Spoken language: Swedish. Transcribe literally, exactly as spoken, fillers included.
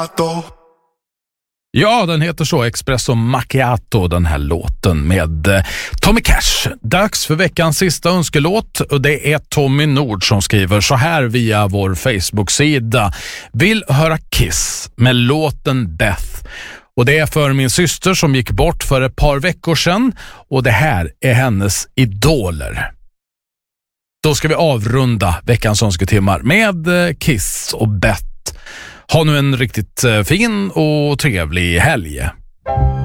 Ja, den heter så, Espresso Macchiato, den här låten med eh, Tommy Cash. Dags för veckans sista önskelåt, och det är Tommy Nord som skriver så här via vår Facebook-sida. Vill höra Kiss med låten Beth. Och det är för min syster som gick bort för ett par veckor sedan, och det här är hennes idoler. Då ska vi avrunda veckans önsketimmar med eh, Kiss och Beth. Ha nu en riktigt fin och trevlig helg.